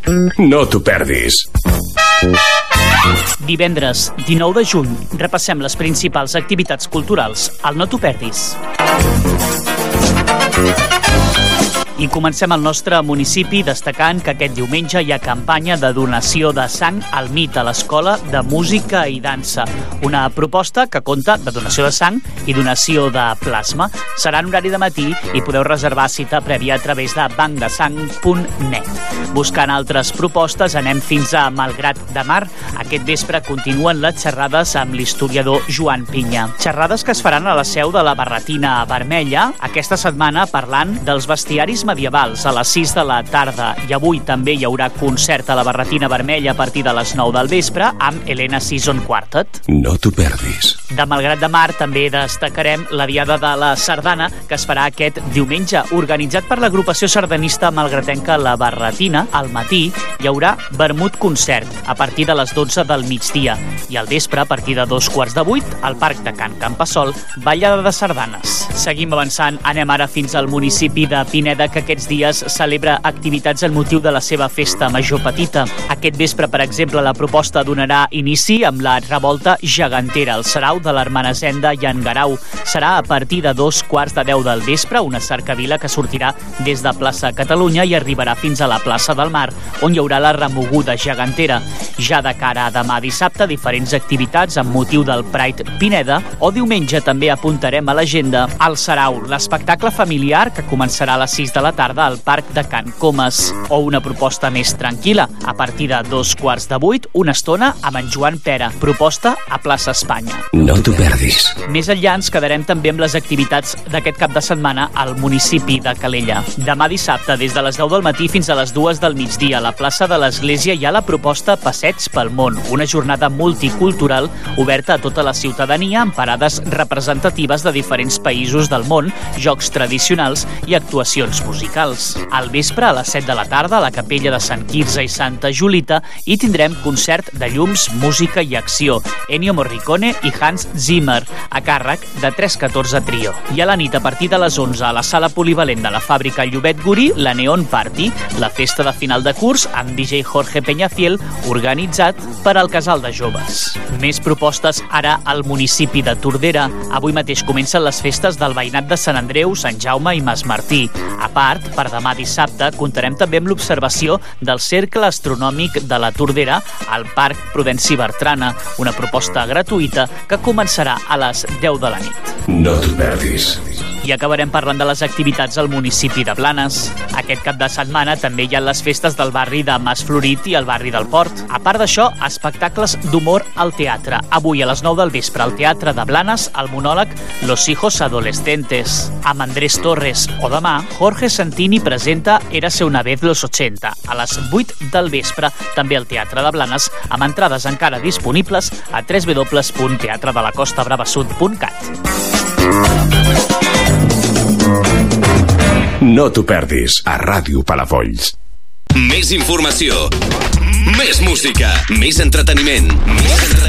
No t'ho perdis. Divendres 19 de juny repassem les principals activitats culturals al No t'ho perdis. I comencem al nostre municipi destacant que aquest diumenge hi ha campanya de donació de sang al MIT, a l'Escola de Música i Dansa. Una proposta que compta de donació de sang i donació de plasma. Serà en horari de matí i podeu reservar cita prèvia a través de bancdesang.net. Buscant altres propostes anem fins a Malgrat de Mar. Aquest vespre continuen les xerrades amb l'historiador Joan Pinya. Xerrades que es faran a la seu de la Barretina Vermella, aquesta setmana parlant dels bestiaris medievals a les 6 de la tarda, i avui també hi haurà concert a la Barretina Vermella a partir de les 9 del vespre amb Helena Season Quartet. No t'ho perdis. De Malgrat de Mar també destacarem la Diada de la Sardana, que es farà aquest diumenge, organitzat per l'agrupació sardanista malgratenca La Barretina. Al matí hi haurà vermut concert a partir de les 12 del migdia i al vespre, a partir de 2:15, al Parc de Can Campassol, ballada de sardanes. Seguim avançant, anem ara fins al municipi de Pineda, que aquests dies celebra activitats en motiu de la seva festa major petita. Aquest vespre, per exemple, la proposta donarà inici amb la revolta gegantera, el sarau de l'Hermenesenda i en Garau. Serà a partir de 2:15 del vespre, una cercavila que sortirà des de plaça Catalunya i arribarà fins a la plaça del Mar, on hi haurà la remoguda gegantera. Ja de cara a demà dissabte, diferents activitats amb motiu del Pride Pineda, o diumenge també apuntarem a l'agenda el sarau, l'espectacle familiar que començarà a les 6 de la tarda al Parc de Can Comas, o una proposta més tranquil·la, a partir de 2:15, una estona amb en Joan Pera, proposta a plaça Espanya. No t'ho perdis. Més enllà ens quedarem també amb les activitats d'aquest cap de setmana al municipi de Calella. Demà dissabte, des de les 10 del matí fins a les 2 del migdia, a la plaça de l'Església hi ha la proposta Passeig pel Món, una jornada multicultural oberta a tota la ciutadania amb parades representatives de diferents països del món, jocs tradicionals i actuacions musicals. Al vespre, a les 7 de la tarda, a la capella de Sant Quirze i Santa Julita, hi tindrem concert de llums, música i acció, Ennio Morricone i Hans Zimmer, a càrrec de 314 Trio. I a la nit, a partir de les 11, a la sala polivalent de la fàbrica Llobet Gurí, la Neon Party, la festa de final de curs amb DJ Jorge Peñafiel, organitzat per al Casal de Joves. Més propostes ara al municipi de Tordera. Avui mateix comencen les festes del veïnat de Sant Andreu, Sant Jaume i Mas Martí. A part, per demà dissabte, comptarem també amb l'observació del Cercle Astronòmic de la Tordera al Parc Prudenci Bertrana, una proposta gratuïta que començarà a les 10 de la nit. No t'ho perdis. I acabarem parlant de les activitats al municipi de Blanes. Aquest cap de setmana també hi ha les festes del barri de Mas Florit i el barri del Port. A part d'això, espectacles d'humor al teatre. Avui a les 9 del vespre al Teatre de Blanes, el monòleg Los hijos adolescentes, amb Andrés Torres. O demà, Jorge Santini presenta Érase una vez los 80, a les 8 del vespre, també al Teatre de Blanes, amb entrades encara disponibles a www.teatredelacostabravasud.cat. No t'ho perdis, a Ràdio Palafolls. Més informació, més música, més entreteniment.